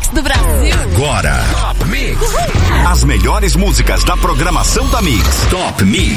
do Brasil. Agora, Top Mix. As melhores músicas da programação da Mix. Top Mix.